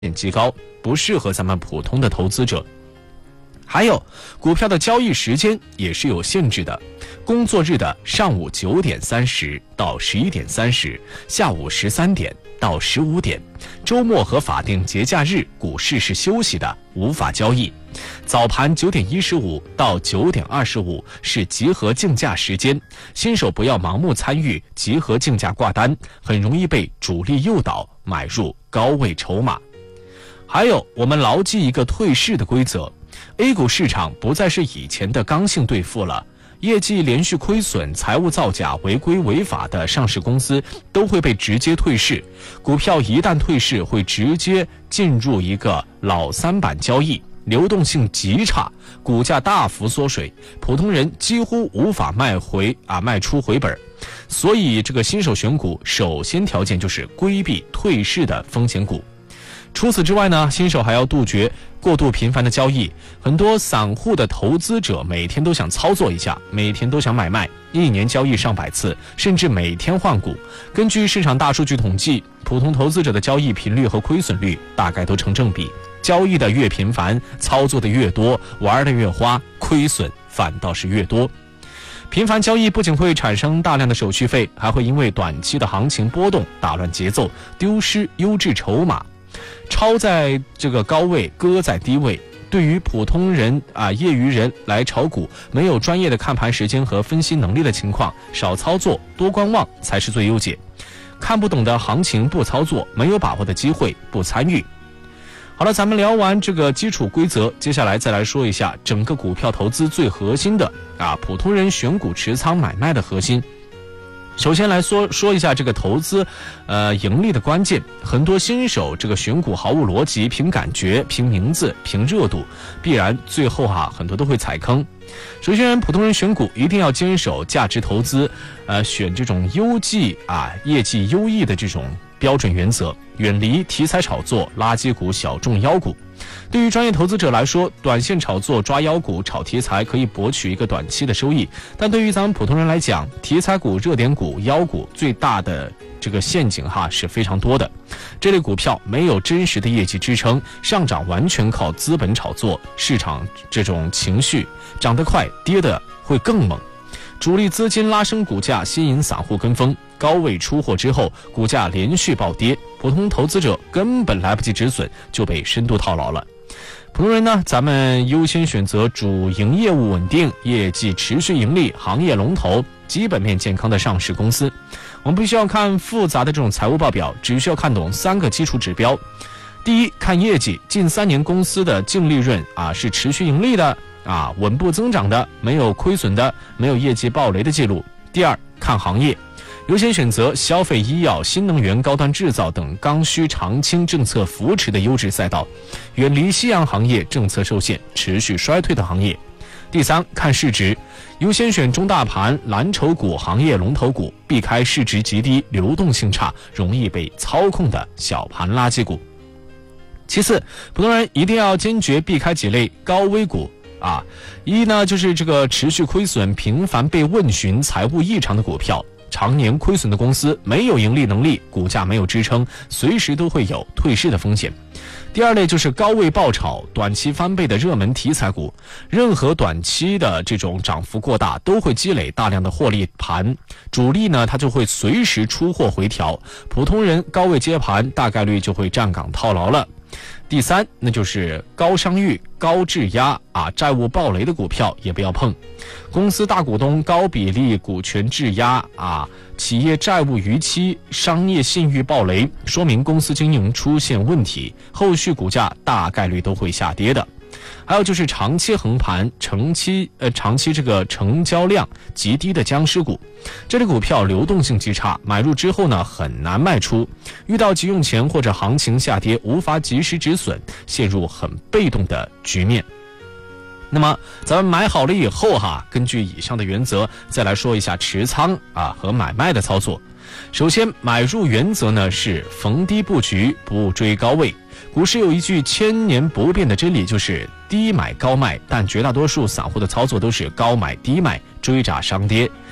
极高，不适合咱们普通的投资者。还有，股票的交易时间也是有限制的，工作日的上午9点30到11点30，下午13点到15点，周末和法定节假日股市是休息的，无法交易。早盘9点15到9点25是集合竞价时间，新手不要盲目参与集合竞价挂单，很容易被主力诱导买入高位筹码。还有，我们牢记一个退市的规则， A 股市场不再是以前的刚性兑付了，业绩连续亏损、财务造假、违规违法的上市公司都会被直接退市，股票一旦退市会直接进入一个老三板交易，流动性极差，股价大幅缩水，普通人几乎无法卖出回本。所以这个新手选股首先条件就是规避退市的风险股。除此之外呢，新手还要杜绝过度频繁的交易。很多散户的投资者每天都想操作一下，每天都想买卖，一年交易上百次，甚至每天换股。根据市场大数据统计，普通投资者的交易频率和亏损率大概都成正比，交易的越频繁，操作的越多，玩的越花，亏损反倒是越多。频繁交易不仅会产生大量的手续费，还会因为短期的行情波动打乱节奏，丢失优质筹码。抄在这个高位，割在低位，对于普通人业余人来炒股，没有专业的看盘时间和分析能力的情况，少操作多观望才是最优解。看不懂的行情不操作，没有把握的机会不参与。好了，咱们聊完这个基础规则，接下来再来说一下整个股票投资最核心的普通人选股持仓买卖的核心。首先来说一下这个投资盈利的关键。很多新手这个选股毫无逻辑，凭感觉，凭名字，凭热度，必然最后很多都会踩坑。首先，普通人选股一定要坚守价值投资，选这种业绩优异的这种标准原则，远离题材炒作、垃圾股、小众妖股。对于专业投资者来说，短线炒作、抓妖股、炒题材可以博取一个短期的收益，但对于咱们普通人来讲，题材股、热点股、妖股最大的这个陷阱是非常多的。这类股票没有真实的业绩支撑，上涨完全靠资本炒作，市场这种情绪，涨得快，跌得会更猛。主力资金拉升股价，吸引散户跟风，高位出货之后，股价连续暴跌，普通投资者根本来不及止损，就被深度套牢了。普通人呢，咱们优先选择主营业务稳定、业绩持续盈利、行业龙头、基本面健康的上市公司。我们不需要看复杂的这种财务报表，只需要看懂3个基础指标。第一，看业绩，近3年公司的净利润是持续盈利的，稳步增长的，没有亏损的，没有业绩暴雷的记录。第二，看行业，优先选择消费、医药、新能源、高端制造等刚需长青政策扶持的优质赛道，远离夕阳行业政策受限、持续衰退的行业。第三，看市值，优先选中大盘、蓝筹股、行业龙头股，避开市值极低、流动性差、容易被操控的小盘垃圾股。其次，普通人一定要坚决避开几类高危股一呢，就是这个持续亏损、频繁被问询、财务异常的股票，常年亏损的公司，没有盈利能力，股价没有支撑，随时都会有退市的风险。第二类就是高位爆炒、短期翻倍的热门题材股，任何短期的这种涨幅过大，都会积累大量的获利盘，主力呢，它就会随时出货回调，普通人高位接盘，大概率就会站岗套牢了。第三，那就是高商誉、高质押债务暴雷的股票也不要碰。公司大股东高比例股权质押企业债务逾期、商业信誉暴雷，说明公司经营出现问题，后续股价大概率都会下跌的。还有就是长期横盘、长期这个成交量极低的僵尸股，这类股票流动性极差，买入之后呢很难卖出，遇到急用钱或者行情下跌无法及时止损，陷入很被动的局面。那么咱们买好了以后根据以上的原则再来说一下持仓和买卖的操作。首先，买入原则呢是逢低布局，不追高位。股市有一句千年不变的真理，就是低买高卖，但绝大多数散户的操作都是高买低卖，追涨伤跌。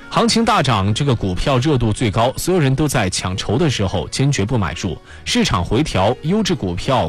行情大涨，这个股票热度最高，所有人都在抢筹的时候，坚决不买入。市场回调，优质股票